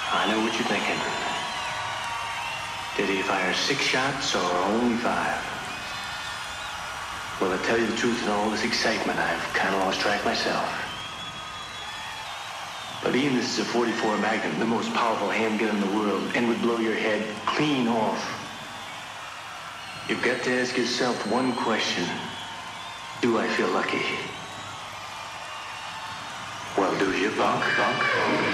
I know what you're thinking. Did he fire 6 shots or only 5? Well, to tell you the truth, in all this excitement, I've kind of lost track myself. But Ian, this is a .44 Magnum, the most powerful handgun in the world, and would blow your head clean off. You've got to ask yourself one question. Do I feel lucky? Well, do you, punk?